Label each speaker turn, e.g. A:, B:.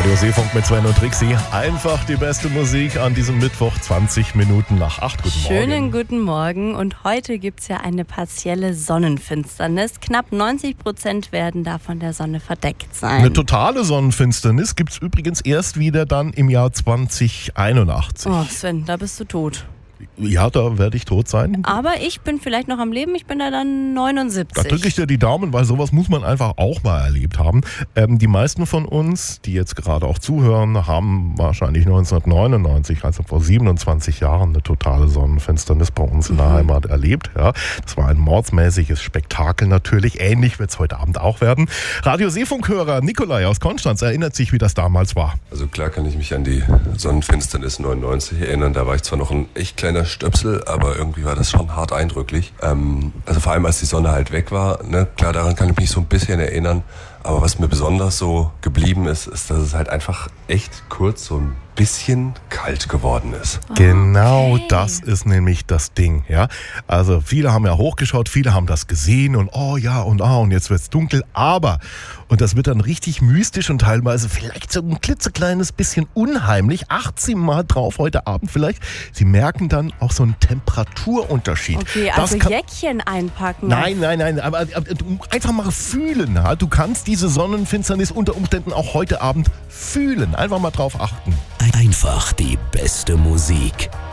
A: Radio Seefunk mit Sven und Trixie. Einfach die beste Musik an diesem Mittwoch, 20 Minuten nach 8. Guten Morgen.
B: Schönen guten Morgen. Und heute gibt es ja eine partielle Sonnenfinsternis. Knapp 90% werden da von der Sonne verdeckt sein.
A: Eine totale Sonnenfinsternis gibt es übrigens erst wieder dann im Jahr 2081.
B: Oh Sven, da bist du tot.
A: Ja, da werde ich tot sein.
B: Aber ich bin vielleicht noch am Leben, ich bin da dann 79.
A: Da drücke ich dir die Daumen, weil sowas muss man einfach auch mal erlebt haben. Die meisten von uns, die jetzt gerade auch zuhören, haben wahrscheinlich 1999, also vor 27 Jahren, eine totale Sonnenfinsternis bei uns in der Heimat erlebt. Ja, das war ein mordsmäßiges Spektakel natürlich. Ähnlich wird es heute Abend auch werden. Radio Seefunkhörer Nikolai aus Konstanz erinnert sich, wie das damals war.
C: Also klar kann ich mich an die Sonnenfinsternis 99 erinnern. Da war ich zwar noch ein echt kleiner Stöpsel, aber irgendwie war das schon hart eindrücklich. Also vor allem, als die Sonne halt weg war, ne? Klar, daran kann ich mich so ein bisschen erinnern. Aber was mir besonders so geblieben ist, ist, dass es halt einfach echt kurz so ein bisschen kalt geworden ist.
A: Genau, das ist nämlich das Ding, ja. Also viele haben ja hochgeschaut, viele haben das gesehen und und jetzt wird's dunkel, aber, und das wird dann richtig mystisch und teilweise vielleicht so ein klitzekleines bisschen unheimlich, 18 Mal drauf heute Abend vielleicht, Sie merken dann auch so einen Temperaturunterschied.
B: Okay, also Jäckchen einpacken.
A: Nein, aber einfach mal fühlen. Ja? Du kannst diese Sonnenfinsternis unter Umständen auch heute Abend fühlen. Einfach mal drauf achten.
D: Einfach die beste Musik.